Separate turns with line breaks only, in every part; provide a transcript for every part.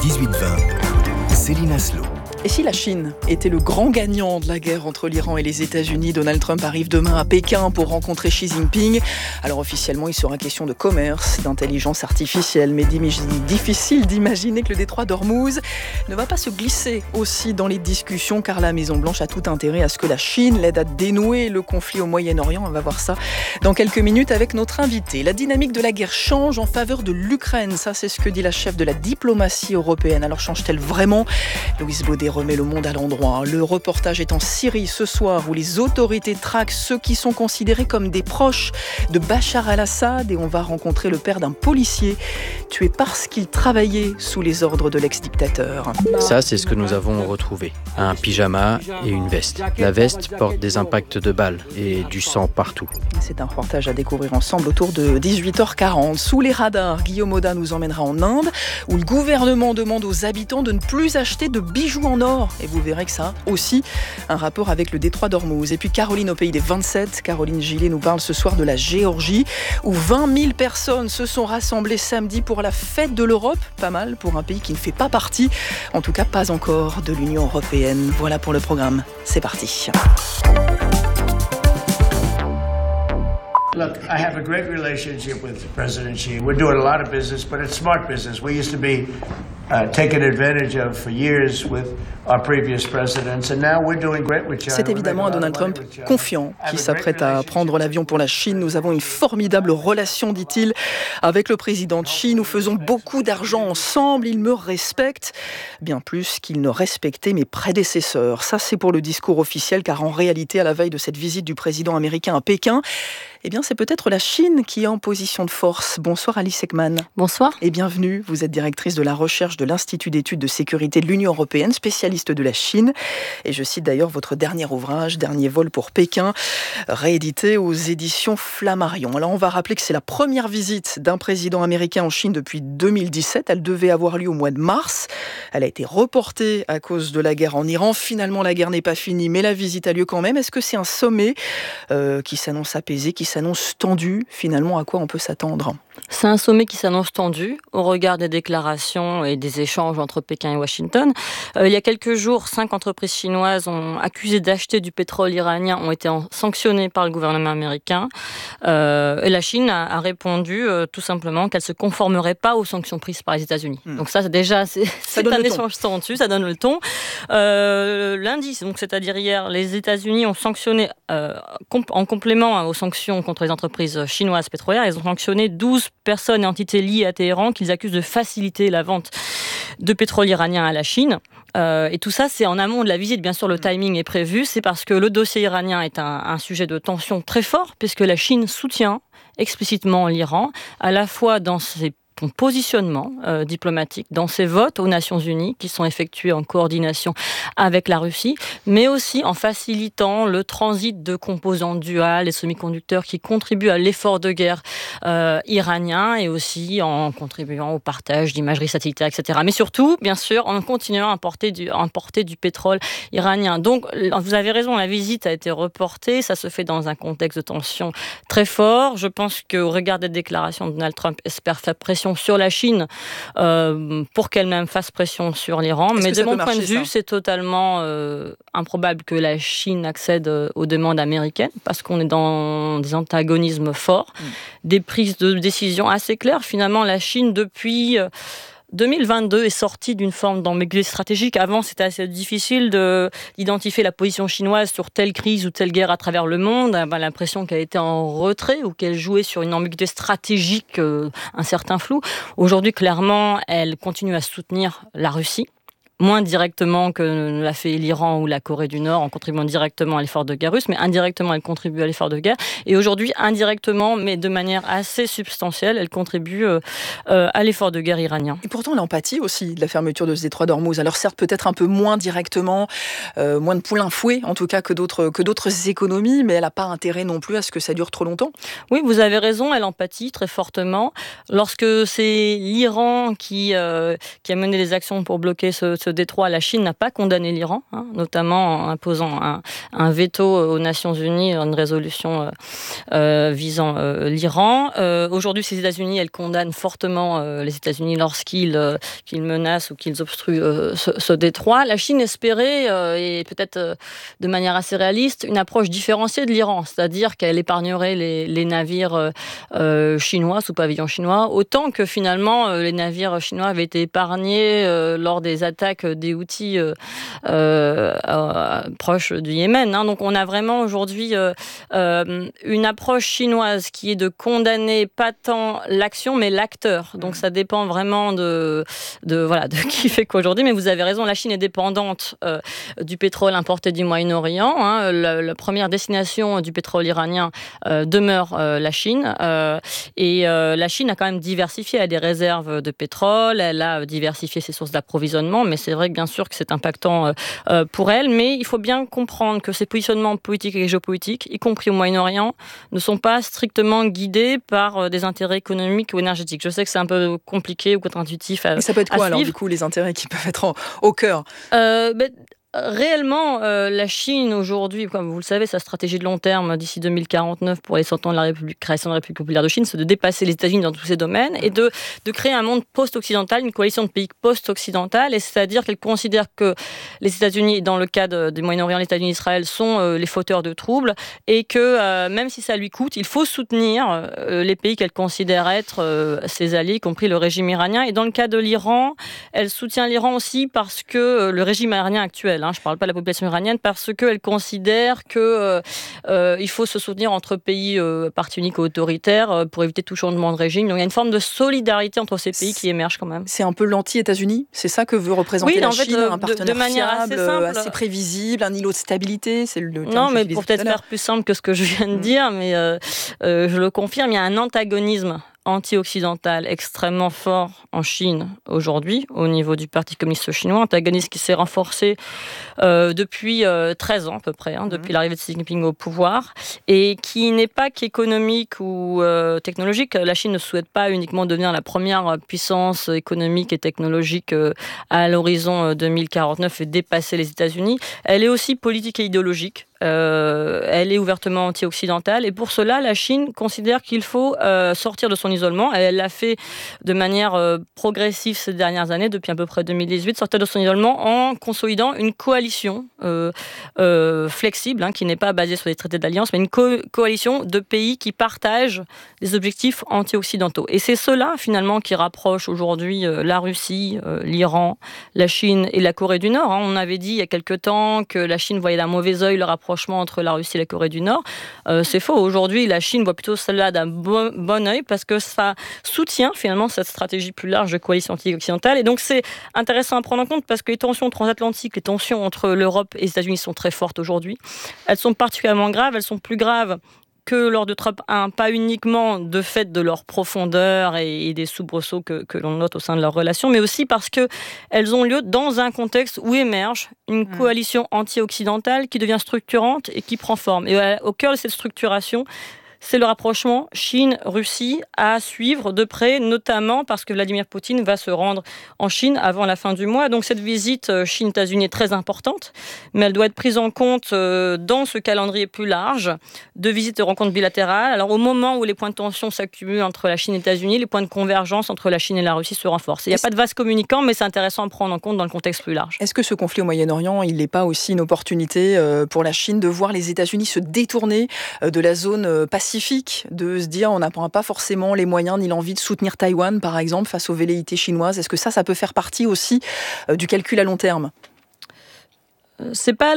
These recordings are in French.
18h20, Céline Aslo.
Et si la Chine était le grand gagnant de la guerre entre l'Iran et les États-Unis, Donald Trump arrive demain à Pékin pour rencontrer Xi Jinping. Alors officiellement, il sera question de commerce, d'intelligence artificielle, mais difficile d'imaginer que le détroit d'Ormuz ne va pas se glisser aussi dans les discussions, car la Maison-Blanche a tout intérêt à ce que la Chine l'aide à dénouer le conflit au Moyen-Orient. On va voir ça dans quelques minutes avec notre invité. La dynamique de la guerre change en faveur de l'Ukraine. Ça, c'est ce que dit la chef de la diplomatie européenne. Alors change-t-elle vraiment ? Louise Baudet remet le monde à l'endroit. Le reportage est en Syrie ce soir où les autorités traquent ceux qui sont considérés comme des proches de Bachar al-Assad et on va rencontrer le père d'un policier tué parce qu'il travaillait sous les ordres de l'ex-dictateur.
Ça, c'est ce que nous avons retrouvé. Un pyjama et une veste. La veste porte des impacts de balles et du sang partout.
C'est un reportage à découvrir ensemble autour de 18h40. Sous les radars, Guillaume Oda nous emmènera en Inde où le gouvernement demande aux habitants de ne plus acheter de bijoux en or. Et vous verrez que ça a aussi un rapport avec le détroit d'Ormuz. Et puis Caroline au pays des 27, Caroline Gillet nous parle ce soir de la Géorgie où 20 000 personnes se sont rassemblées samedi pour la fête de l'Europe. Pas mal pour un pays qui ne fait pas partie, en tout cas pas encore, de l'Union européenne. Voilà pour le programme. C'est parti.
Look, I have a great relationship with President Xi. We're doing a lot of business, but it's smart business. We used to be taken advantage of for years with our previous presidents, and now we're doing great with China.
C'est évidemment un Donald Trump confiant qui s'apprête à prendre l'avion pour la Chine. Nous avons une formidable relation, dit-il, avec le président Xi. Nous faisons beaucoup d'argent ensemble. Il me respecte bien plus qu'il ne respectait mes prédécesseurs. Ça, c'est pour le discours officiel, car en réalité, à la veille de cette visite du président américain à Pékin, eh bien, c'est peut-être la Chine qui est en position de force. Bonsoir Alice Ekman.
Bonsoir.
Et bienvenue. Vous êtes directrice de la recherche de l'Institut d'études de sécurité de l'Union européenne, spécialiste de la Chine. Et je cite d'ailleurs votre dernier ouvrage, Dernier vol pour Pékin, réédité aux éditions Flammarion. Alors on va rappeler que c'est la première visite d'un président américain en Chine depuis 2017. Elle devait avoir lieu au mois de mars. Elle a été reportée à cause de la guerre en Iran. Finalement, la guerre n'est pas finie, mais la visite a lieu quand même. Est-ce que c'est un sommet qui s'annonce apaisé, qui s'annonce tendu? Finalement, à quoi on peut s'attendre?
C'est un sommet qui s'annonce tendu au regard des déclarations et des échanges entre Pékin et Washington. Il y a quelques jours, 5 entreprises chinoises ont accusé d'acheter du pétrole iranien, ont été sanctionnées par le gouvernement américain. Et la Chine a répondu tout simplement qu'elle ne se conformerait pas aux sanctions prises par les États-Unis. Donc ça, déjà, c'est un échange tendu, ça donne le ton. Lundi, donc, c'est-à-dire hier, les États-Unis ont sanctionné, en complément aux sanctions contre les entreprises chinoises pétrolières, ils ont sanctionné 12 personnes et entités liées à Téhéran qu'ils accusent de faciliter la vente de pétrole iranien à la Chine. Et tout ça, c'est en amont de la visite. Bien sûr, le timing est prévu. C'est parce que le dossier iranien est un sujet de tension très fort, puisque la Chine soutient explicitement l'Iran, à la fois dans son positionnement diplomatique, dans ses votes aux Nations Unies qui sont effectués en coordination avec la Russie, mais aussi en facilitant le transit de composants duals et semi-conducteurs qui contribuent à l'effort de guerre iranien et aussi en contribuant au partage d'imagerie satellitaire, etc. Mais surtout, bien sûr, en continuant à importer du pétrole iranien. Donc, vous avez raison, la visite a été reportée. Ça se fait dans un contexte de tension très fort. Je pense qu'au regard des déclarations de Donald Trump, espère faire pression sur la Chine pour qu'elle-même fasse pression sur l'Iran. Mais de mon point de vue, c'est totalement improbable que la Chine accède aux demandes américaines parce qu'on est dans des antagonismes forts, des prises de décision assez claires. Finalement, la Chine, depuis 2022 est sortie d'une forme d'ambiguïté stratégique. Avant, c'était assez difficile d'identifier la position chinoise sur telle crise ou telle guerre à travers le monde. On a l'impression qu'elle était en retrait ou qu'elle jouait sur une ambiguïté stratégique, un certain flou. Aujourd'hui, clairement, elle continue à soutenir la Russie. Moins directement que l'a fait l'Iran ou la Corée du Nord en contribuant directement à l'effort de guerre russe, mais indirectement elle contribue à l'effort de guerre. Et aujourd'hui, indirectement, mais de manière assez substantielle, elle contribue à l'effort de guerre iranien.
Et pourtant l'empathie aussi de la fermeture de ce détroit d'Ormuz. Alors certes, peut-être un peu moins directement, moins de poulain fouet en tout cas que d'autres économies, mais elle n'a pas intérêt non plus à ce que ça dure trop longtemps.
Oui, vous avez raison, elle empathie très fortement. Lorsque c'est l'Iran qui a mené des actions pour bloquer ce ce détroit, la Chine n'a pas condamné l'Iran, notamment en imposant un veto aux Nations Unies, une résolution visant l'Iran. Aujourd'hui, ces États-Unis, elles condamnent fortement les États-Unis lorsqu'ils menacent ou qu'ils obstruent ce détroit. La Chine espérait, et peut-être de manière assez réaliste, une approche différenciée de l'Iran, c'est-à-dire qu'elle épargnerait les navires chinois sous pavillon chinois, autant que finalement les navires chinois avaient été épargnés lors des attaques des Houthis proches du Yémen. Donc on a vraiment aujourd'hui une approche chinoise qui est de condamner pas tant l'action mais l'acteur. Donc ça dépend vraiment de qui fait qu'aujourd'hui. Mais vous avez raison, la Chine est dépendante du pétrole importé du Moyen-Orient. La première destination du pétrole iranien demeure la Chine. Et la Chine a quand même diversifié. Elle a des réserves de pétrole, elle a diversifié ses sources d'approvisionnement, mais c'est vrai que bien sûr que c'est impactant pour elle. Mais il faut bien comprendre que ces positionnements politiques et géopolitiques, y compris au Moyen-Orient, ne sont pas strictement guidés par des intérêts économiques ou énergétiques. Je sais que c'est un peu compliqué ou contre-intuitif à
ça peut être quoi alors,
suivre.
du coup, les intérêts qui peuvent être au cœur
Réellement, la Chine aujourd'hui, comme vous le savez, sa stratégie de long terme d'ici 2049 pour les 100 ans de la création de la République populaire de Chine, c'est de dépasser les États-Unis dans tous ces domaines et de créer un monde post-occidental, une coalition de pays post-occidentale, et c'est-à-dire qu'elle considère que les États-Unis, dans le cas du Moyen-Orient, les États-Unis et Israël, sont les fauteurs de troubles et que même si ça lui coûte, il faut soutenir les pays qu'elle considère être ses alliés, y compris le régime iranien. Et dans le cas de l'Iran, elle soutient l'Iran aussi parce que le régime iranien actuel, je ne parle pas de la population iranienne, parce qu'elle considère qu'il faut se soutenir entre pays parti unique ou autoritaires pour éviter tout changement de régime. Donc il y a une forme de solidarité entre ces pays qui émerge quand même.
C'est un peu l'anti-États-Unis, c'est ça que veut représenter la Chine, un partenaire
de manière
fiable,
assez simple,
assez prévisible, un îlot de stabilité, c'est le terme
Non,
que
mais pour peut-être faire plus simple que ce que je viens de dire, mais je le confirme, il y a un antagonisme anti-occidental extrêmement fort en Chine aujourd'hui, au niveau du Parti communiste chinois, antagonisme qui s'est renforcé depuis 13 ans à peu près, depuis l'arrivée de Xi Jinping au pouvoir, et qui n'est pas qu'économique ou technologique. La Chine ne souhaite pas uniquement devenir la première puissance économique et technologique à l'horizon 2049 et dépasser les États-Unis. Elle est aussi politique et idéologique. Elle est ouvertement anti-occidentale et pour cela, la Chine considère qu'il faut sortir de son isolement. Elle l'a fait de manière progressive ces dernières années, depuis à peu près 2018, sortir de son isolement en consolidant une coalition flexible, qui n'est pas basée sur des traités d'alliance, mais une coalition de pays qui partagent des objectifs anti-occidentaux. Et c'est cela, finalement, qui rapproche aujourd'hui la Russie, l'Iran, la Chine et la Corée du Nord. On avait dit il y a quelque temps que la Chine voyait d'un mauvais œil le rapprochement entre la Russie et la Corée du Nord. C'est faux. Aujourd'hui, la Chine voit plutôt celle-là d'un bon œil parce que ça soutient finalement cette stratégie plus large de coalition anti-occidentale. Et donc, c'est intéressant à prendre en compte parce que les tensions transatlantiques, les tensions entre l'Europe et les États-Unis sont très fortes aujourd'hui. Elles sont particulièrement graves. Elles sont plus graves que lors de Trump 1, pas uniquement de fait de leur profondeur et des soubresauts que l'on note au sein de leur relation, mais aussi parce qu'elles ont lieu dans un contexte où émerge une coalition anti-occidentale qui devient structurante et qui prend forme. Et au cœur de cette structuration, c'est le rapprochement Chine-Russie à suivre de près, notamment parce que Vladimir Poutine va se rendre en Chine avant la fin du mois. Donc cette visite Chine-États-Unis est très importante, mais elle doit être prise en compte dans ce calendrier plus large de visites et rencontres bilatérales. Alors au moment où les points de tension s'accumulent entre la Chine et les États-Unis, les points de convergence entre la Chine et la Russie se renforcent. Il n'y a pas de vase communicant, mais c'est intéressant à prendre en compte dans le contexte plus large.
Est-ce que ce conflit au Moyen-Orient, il n'est pas aussi une opportunité pour la Chine de voir les États-Unis se détourner de la zone pacifique, de se dire on n'a pas forcément les moyens ni l'envie de soutenir Taïwan, par exemple, face aux velléités chinoises? Est-ce que ça peut faire partie aussi du calcul à long terme?
C'est pas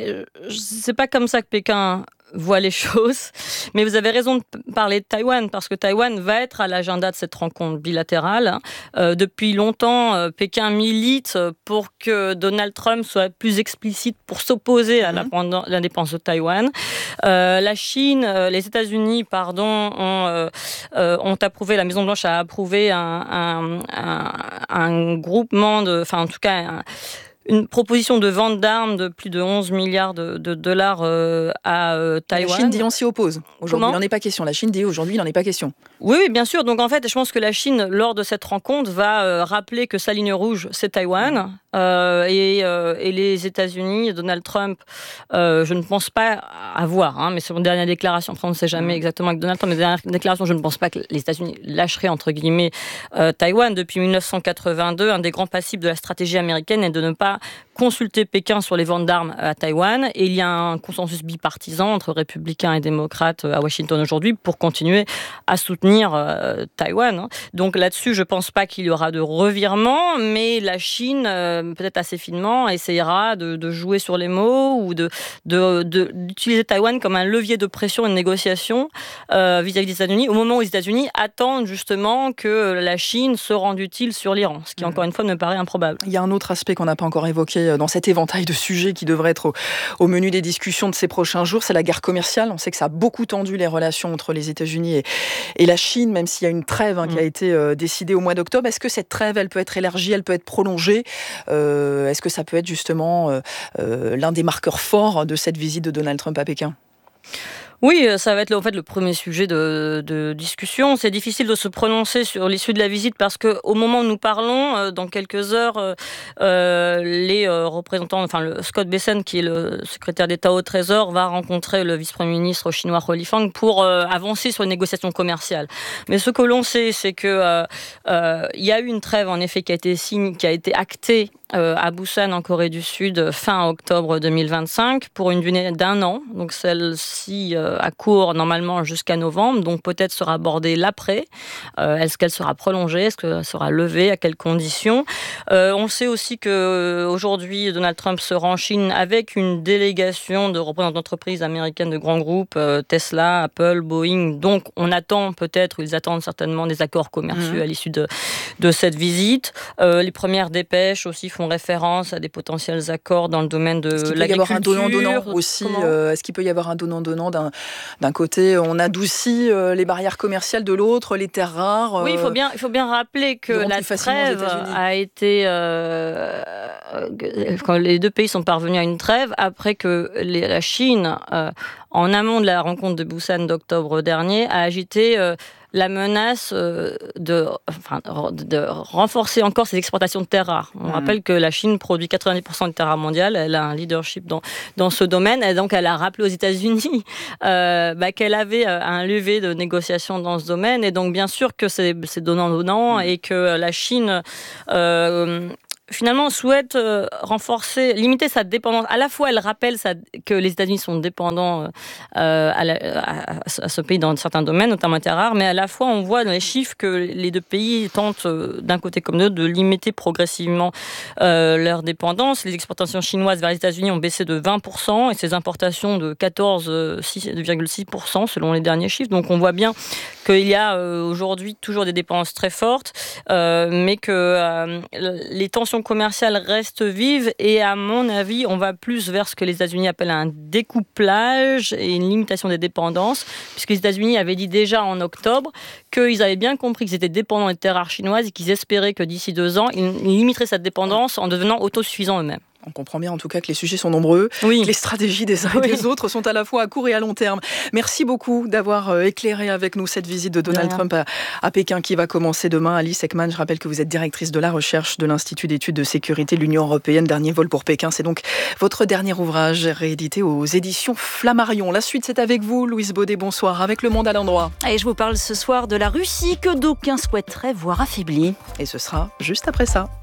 comme ça que Pékin voit les choses, mais vous avez raison de parler de Taïwan, parce que Taïwan va être à l'agenda de cette rencontre bilatérale. Depuis longtemps, Pékin milite pour que Donald Trump soit plus explicite pour s'opposer à l'indépendance de Taïwan. La Chine, les États-Unis, ont approuvé, la Maison-Blanche a approuvé un groupement en tout cas une proposition de vente d'armes de plus de 11 milliards de dollars à Taïwan.
La Chine dit on s'y oppose. Aujourd'hui, il n'en est pas question. La Chine dit aujourd'hui, il n'en est pas question.
Oui, bien sûr. Donc en fait, je pense que la Chine, lors de cette rencontre, va rappeler que sa ligne rouge, c'est Taïwan. Et les États-Unis, Donald Trump, je ne pense pas avoir, mais c'est mon dernière déclaration. Après, on ne sait jamais exactement avec Donald Trump, mais dernière déclaration, je ne pense pas que les États-Unis lâcheraient, entre guillemets, Taïwan. Depuis 1982, un des grands passifs de la stratégie américaine est de ne pas consulter Pékin sur les ventes d'armes à Taïwan. Et il y a un consensus bipartisan entre républicains et démocrates à Washington aujourd'hui pour continuer à soutenir Taïwan. Donc là-dessus, je ne pense pas qu'il y aura de revirement, mais la Chine, peut-être assez finement, essayera de jouer sur les mots ou d'utiliser Taïwan comme un levier de pression et de négociation vis-à-vis des États-Unis, au moment où les États-Unis attendent justement que la Chine se rende utile sur l'Iran, ce qui, encore une fois, me paraît improbable.
Il y a un autre aspect qu'on n'a pas encore évoqué dans cet éventail de sujets qui devrait être au menu des discussions de ces prochains jours, c'est la guerre commerciale. On sait que ça a beaucoup tendu les relations entre les États-Unis et la Chine, même s'il y a une trêve qui a été décidée au mois d'octobre. Est-ce que cette trêve, elle peut être élargie, elle peut être prolongée ? Est-ce que ça peut être justement l'un des marqueurs forts de cette visite de Donald Trump à Pékin ?
Oui, ça va être en fait le premier sujet de discussion. C'est difficile de se prononcer sur l'issue de la visite parce que au moment où nous parlons, dans quelques heures, les représentants, le Scott Bessent, qui est le secrétaire d'État au Trésor, va rencontrer le vice-premier ministre chinois He Lifeng pour avancer sur une négociation commerciale. Mais ce que l'on sait, c'est que il y a eu une trêve en effet qui a été actée à Busan en Corée du Sud fin octobre 2025 pour une durée d'1 an. Donc celle-ci a cours normalement jusqu'à novembre, donc peut-être sera abordée l'après. Est-ce qu'elle sera prolongée ? Est-ce qu'elle sera levée ? À quelles conditions ? On sait aussi qu'aujourd'hui Donald Trump se rend en Chine avec une délégation de représentants d'entreprises américaines de grands groupes, Tesla, Apple, Boeing. Donc on attend ils attendent certainement des accords commerciaux à l'issue de cette visite. Les premières dépêches aussi font référence à des potentiels accords dans le domaine de l'agriculture.
Est-ce qu'il peut y avoir un donnant-donnant aussi ? Est-ce qu'il peut y avoir un donnant-donnant d'un côté, on adoucit les barrières commerciales, de l'autre, les terres rares
Oui, il faut bien rappeler que la trêve a été... quand les deux pays sont parvenus à une trêve, après que la Chine, en amont de la rencontre de Busan d'octobre dernier, a agité la menace de renforcer encore ses exportations de terres rares. On rappelle que la Chine produit 90% des terres rares mondiales, elle a un leadership dans ce domaine, et donc elle a rappelé aux États-Unis qu'elle avait un levier de négociation dans ce domaine, et donc bien sûr que c'est donnant-donnant, et que la Chine... finalement, souhaite limiter sa dépendance. À la fois, elle rappelle que les États-Unis sont dépendants à ce pays dans certains domaines, notamment les terres rares, mais à la fois, on voit dans les chiffres que les deux pays tentent, d'un côté comme de l'autre, de limiter progressivement leur dépendance. Les exportations chinoises vers les États-Unis ont baissé de 20% et ces importations de 14,6% selon les derniers chiffres. Donc, on voit bien qu'il y a aujourd'hui toujours des dépendances très fortes, mais que les tensions commerciales restent vives, et à mon avis, on va plus vers ce que les États-Unis appellent un découplage et une limitation des dépendances, puisque les États-Unis avaient dit déjà en octobre qu'ils avaient bien compris qu'ils étaient dépendants des terres rares chinoises et qu'ils espéraient que d'ici 2 ans, ils limiteraient cette dépendance en devenant autosuffisants eux-mêmes.
On comprend bien en tout cas que les sujets sont nombreux, que les stratégies des uns et des autres sont à la fois à court et à long terme. Merci beaucoup d'avoir éclairé avec nous cette visite de Donald Trump à Pékin qui va commencer demain. Alice Ekman, je rappelle que vous êtes directrice de la recherche de l'Institut d'études de sécurité de l'Union européenne. Dernier vol pour Pékin, c'est donc votre dernier ouvrage réédité aux éditions Flammarion. La suite, c'est avec vous, Louise Baudet. Bonsoir, avec Le Monde à l'endroit.
Et je vous parle ce soir de la Russie que d'aucuns souhaiteraient voir affaiblie.
Et ce sera juste après ça.